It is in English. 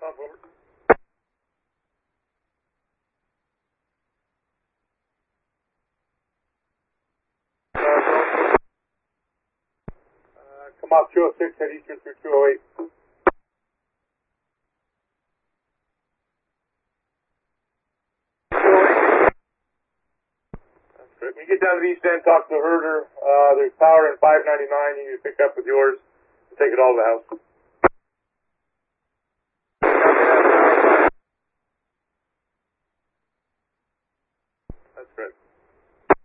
Stop over. Come off 206, head eastern through 208. That's great. When you get down to the east end, talk to the herder. There's power in 599 you need to pick up with yours and take it all to the house.